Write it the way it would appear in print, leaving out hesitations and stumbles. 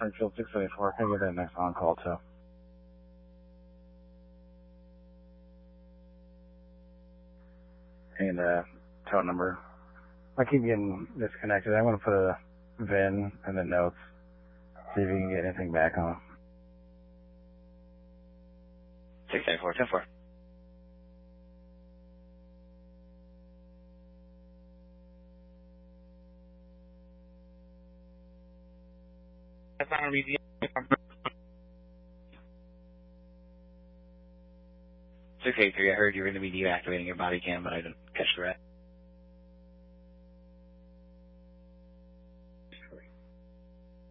Springfield 674. Can I get that next on call too? And tow number. I keep getting disconnected. I'm going to put a VIN in the notes. See if you can get anything back on. 694, 10-4. That's not a review. 683, I heard you were going to be deactivating your body cam, but I didn't catch the rest.